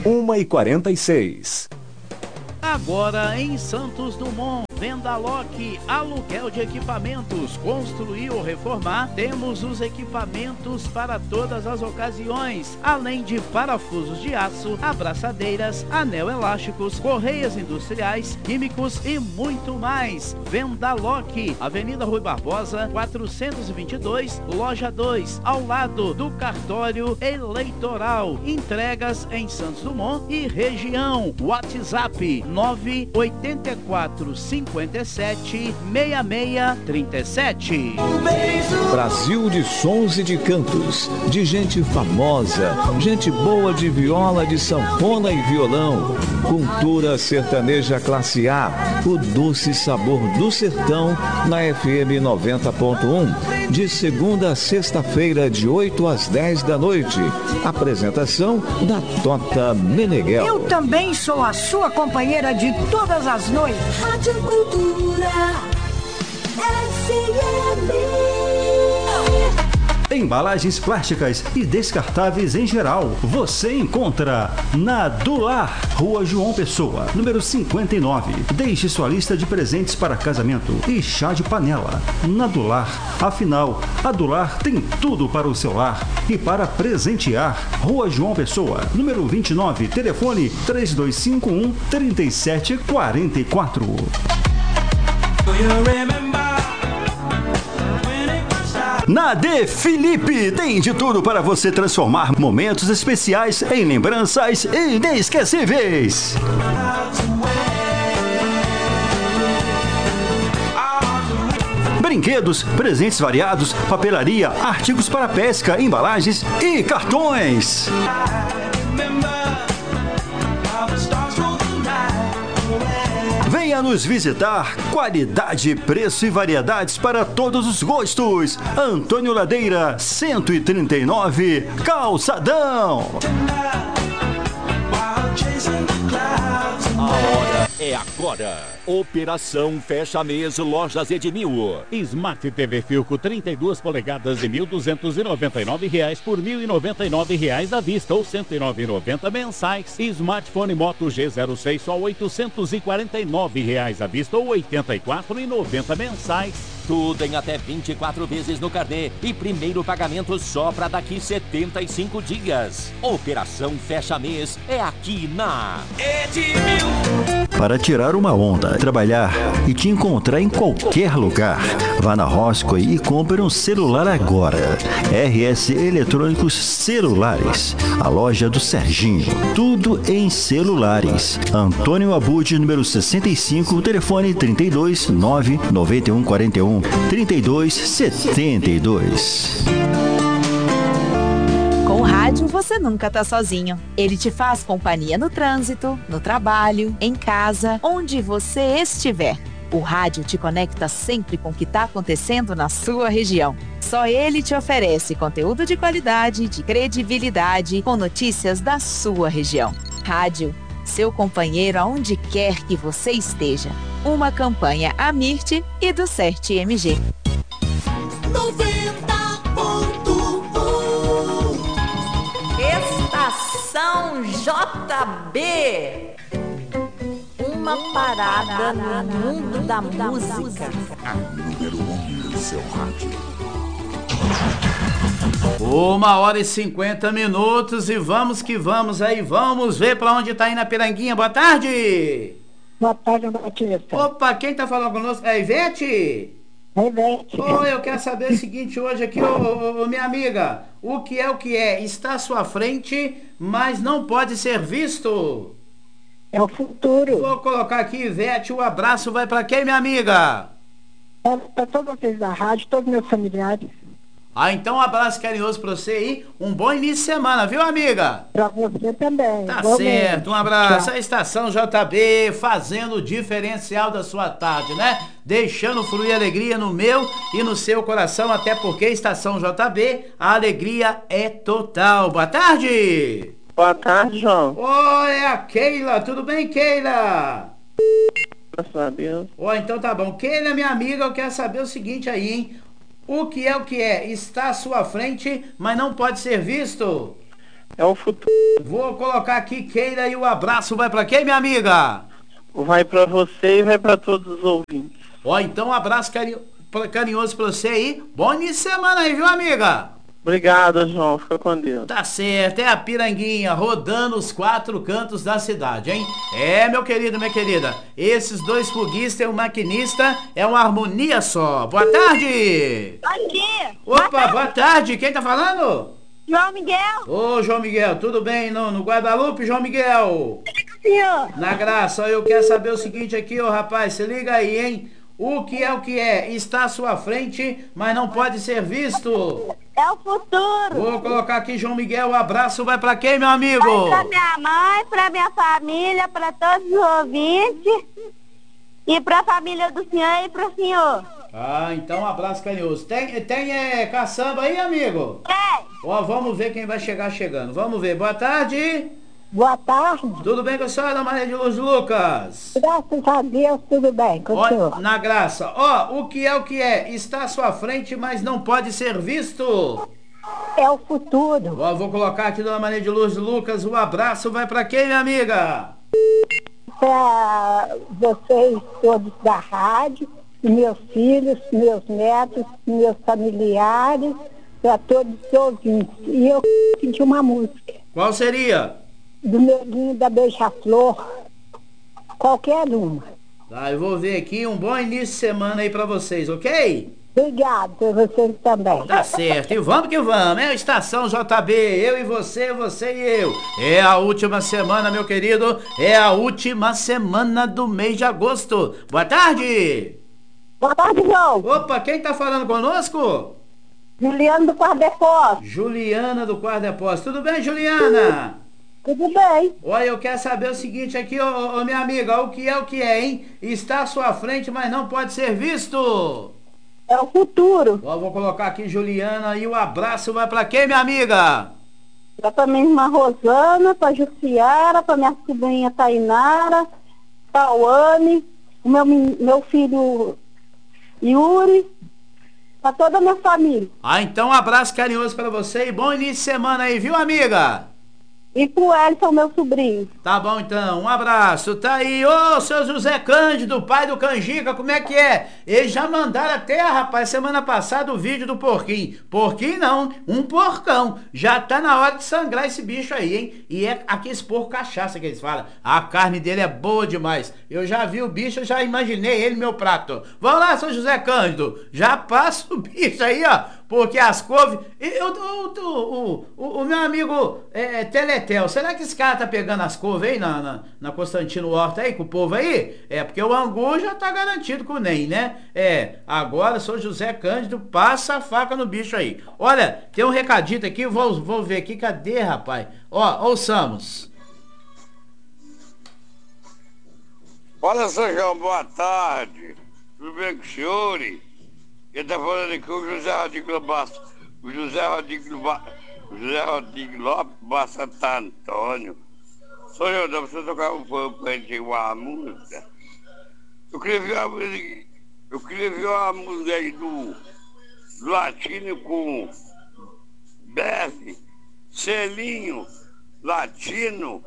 1h46. Agora em Santos Dumont, Vendaloc, aluguel de equipamentos, construir ou reformar, temos os equipamentos para todas as ocasiões, além de parafusos de aço, abraçadeiras, anel elásticos, correias industriais, químicos e muito mais. Vendaloc, Avenida Rui Barbosa, 422, Loja 2, ao lado do cartório eleitoral. Entregas em Santos Dumont e região. WhatsApp 984 57 6637. Brasil de sons e de cantos, de gente famosa, gente boa de viola, de sanfona e violão. Cultura sertaneja classe A, o doce sabor do sertão na FM 90.1, de segunda a sexta-feira de 8 às 10 da noite. Apresentação da Tota Meneghel. Eu também sou a sua companheira de todas as noites. Rádio Cultura FM. Embalagens plásticas e descartáveis em geral, você encontra na Dular, Rua João Pessoa, número 59. Deixe sua lista de presentes para casamento e chá de panela. Na Dular, afinal, a Dular tem tudo para o seu lar e para presentear. Rua João Pessoa, número 29, telefone 3251-3744. Na De Felipe tem de tudo para você transformar momentos especiais em lembranças inesquecíveis. Brinquedos, presentes variados, papelaria, artigos para pesca, embalagens e cartões. Venha nos visitar. Qualidade, preço e variedades para todos os gostos. Antônio Ladeira, 139, Calçadão. A hora é agora. Operação Fecha Mês Lojas Edmil. Smart TV Filco 32 polegadas de R$ 1.299 por R$ 1.099 à vista ou R$ 109,90 mensais. Smartphone Moto G06 só R$ 849 à vista ou R$ 84,90 mensais. Tudo em até 24 vezes no carnê e primeiro pagamento só para daqui 75 dias. Operação Fecha Mês é aqui na Edmil. Para tirar uma onda, trabalhar e te encontrar em qualquer lugar, vá na Roscoe e compre um celular agora. RS Eletrônicos Celulares, a loja do Serginho. Tudo em celulares. Antônio Abud, número 65, telefone 32 991 41 32 72. Com o rádio você nunca tá sozinho. Ele te faz companhia no trânsito, no trabalho, em casa, onde você estiver. O rádio te conecta sempre com o que está acontecendo na sua região. Só ele te oferece conteúdo de qualidade, de credibilidade, com notícias da sua região. Rádio, seu companheiro aonde quer que você esteja. Uma campanha Amirte e do CERT-MG. 90.1 Estação JB. Uma parada no mundo da música. A número 1 do seu rádio. 1h50 e vamos que vamos aí, vamos ver pra onde tá indo a Piranguinha. Boa tarde! Boa tarde, Batista. Opa, quem tá falando conosco? É Ivete? É Ivete. Oi, eu quero saber o seguinte hoje aqui, minha amiga. O que é? Está à sua frente, mas não pode ser visto. É o futuro. Vou colocar aqui, Ivete, o abraço vai pra quem, minha amiga? É para todos vocês da rádio, todos meus familiares. Então um abraço carinhoso pra você aí, um bom início de semana, viu, amiga? Pra você também. Tá igualmente. certo, um abraço. Tchau. A Estação JB fazendo o diferencial da sua tarde, né? Deixando fluir alegria no meu e no seu coração, até porque Estação JB, a alegria é total. Boa tarde! Boa tarde, João. Oi, é a Keila, tudo bem, Keila? Graças a Deus. Então tá bom. Keila, minha amiga, eu quero saber o seguinte aí, hein? O que é? Está à sua frente, mas não pode ser visto? É o futuro. Vou colocar aqui Keira e o abraço vai pra quem, minha amiga? Vai pra você e vai pra todos os ouvintes. Ó, então um abraço carinhoso pra você aí. Bom início de semana aí, viu, amiga? Obrigado, João. Fica com Deus. Tá certo, é a Piranguinha rodando os 4 cantos da cidade, hein? É, meu querido, minha querida, esses 2 foguistas e um maquinista é uma harmonia só. Boa tarde! Bom dia! Opa, boa tarde! Quem tá falando? João Miguel! Ô, João Miguel, tudo bem no Guadalupe, João Miguel? Senhor! Na graça, eu quero saber o seguinte aqui, ô rapaz, se liga aí, hein? O que é? Está à sua frente, mas não pode ser visto. É o futuro. Vou colocar aqui, João Miguel, o abraço vai pra quem, meu amigo? Vai pra minha mãe, pra minha família, pra todos os ouvintes. E pra família do senhor e pro senhor. Ah, então um abraço carinhoso. Tem caçamba aí, amigo? Tem. Ó, vamos ver quem vai chegar chegando. Vamos ver. Boa tarde. Boa tarde. Tudo bem com a senhora, Maria de Luz Lucas? Graças a Deus, tudo bem com o senhor. Na graça. Ó, o que é? Está à sua frente, mas não pode ser visto. É o futuro. Ó, vou colocar aqui, dona Maria de Luz Lucas, o abraço vai pra quem, minha amiga? Para vocês todos da rádio, meus filhos, meus netos, meus familiares, para todos os ouvintes. E eu pedi uma música. Qual seria? Do Neguinho da Beija-Flor. Qualquer uma. Tá, eu vou ver aqui. Um bom início de semana aí pra vocês, ok? Obrigado, para vocês também. Tá certo, e vamos que vamos, é a Estação JB, eu e você e eu. É a última semana, meu querido, é a última semana do mês de agosto. Boa tarde! Boa tarde, João. Opa, quem tá falando conosco? Juliana do Quarto Depósito. Juliana do Quarto Depósito. Tudo bem, Juliana? Tudo bem. Olha, eu quero saber o seguinte aqui, ô minha amiga, o que é, hein? Está à sua frente, mas não pode ser visto. É o futuro. Ó, vou colocar aqui Juliana e o abraço vai pra quem, minha amiga? Pra minha irmã Rosana, pra Jussiara, pra minha sobrinha Tainara, Tauane, o meu filho Yuri, pra toda a minha família. Ah, então um abraço carinhoso pra você e bom início de semana aí, viu, amiga? E pro Elton, meu sobrinho. Tá bom, então. Um abraço. Tá aí. Ô, seu José Cândido, pai do Canjica, como é que é? Eles já mandaram até, rapaz, semana passada o vídeo do porquinho. Porquinho não, um porcão. Já tá na hora de sangrar esse bicho aí, hein? E é aqueles porco cachaça que eles falam. A carne dele é boa demais. Eu já vi o bicho, eu já imaginei ele no meu prato. Vamos lá, seu José Cândido. Já passa o bicho aí, ó. Porque as couves... O meu amigo Teletel, será que esse cara tá pegando as couves aí na Constantino Horta aí, com o povo aí? É, porque o angu já tá garantido com o NEM, né? É, agora sou José Cândido, passa a faca no bicho aí. Olha, tem um recadito aqui, vou ver aqui, cadê, rapaz? Ó, ouçamos. Olha, seu João, boa tarde. Tudo bem com o senhor? Quem tá falando aqui é o José Rodrigo Lopes Bassa Antônio. Sou eu, dá pra você tocar pra gente uma música? Eu queria ver uma música aí do Latino com Berli, Selinho, Latino,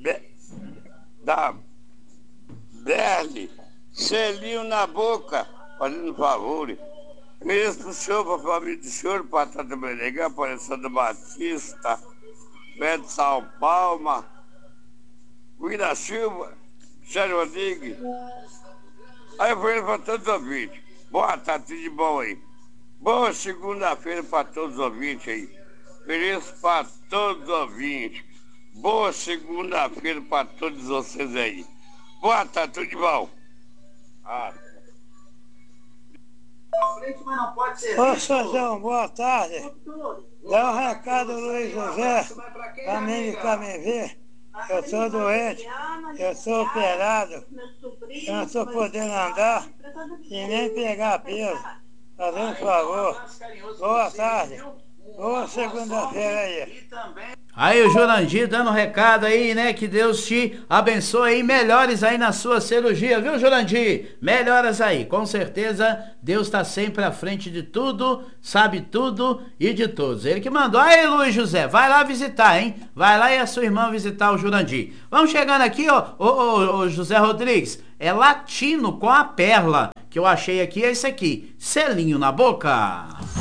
da Berli, Selinho na boca, fazendo favor. Isso pro senhor, pra família do senhor, Patata Meneghel, Alessandro Batista, Pedro São Palma, Wina Silva, Sérgio Rodrigues. Aí eu falei pra todos os ouvintes. Boa tarde, tudo de bom aí. Boa segunda-feira pra todos os ouvintes aí. Feliz pra todos os ouvintes. Boa segunda-feira pra todos vocês aí. Boa tarde, tudo de bom. Ô, Sozão, boa tarde. Dá um recado, Luiz José, pra mim ficar me ver. Eu sou doente, eu sou operado, eu não estou podendo andar e nem pegar peso. Fazendo favor. Boa tarde. Boa segunda-feira aí. Aí o Jurandir dando recado aí, né? Que Deus te abençoe aí, melhores aí na sua cirurgia, viu, Jurandir? Melhoras aí, com certeza Deus está sempre à frente de tudo, sabe tudo e de todos. Ele que mandou. Aí, Luiz José, vai lá visitar, hein? Vai lá e a sua irmã visitar o Jurandir. Vamos chegando aqui, ó, ô José Rodrigues, é latino com a perla, que eu achei aqui, é esse aqui, selinho na boca.